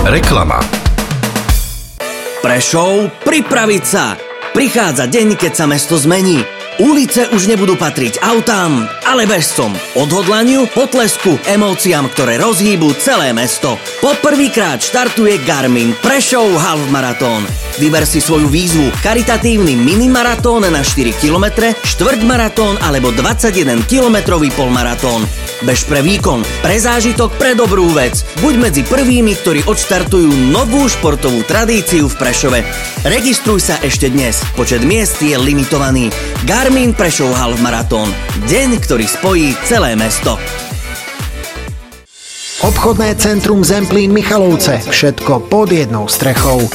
Reklama. Prešov, pripraviť sa! Prichádza deň, keď sa mesto zmení. Ulice už nebudú patriť autám, ale bežcom. Odhodlaniu, potlesku, emóciám, ktoré rozhýbu celé mesto. Poprvýkrát štartuje Garmin Prešov Half Marathon. Vyber si svoju výzvu: charitatívny minimaratón na 4 km, štvrťmaratón alebo 21-kilometrový polmaratón. Bež pre výkon, pre zážitok, pre dobrú vec. Buď medzi prvými, ktorí odštartujú novú športovú tradíciu v Prešove. Registruj sa ešte dnes. Počet miest je limitovaný. Garmin Prešov Half Marathon. Deň, ktorý spojí celé mesto. Obchodné centrum Zemplín Michalovce. Všetko pod jednou strechou.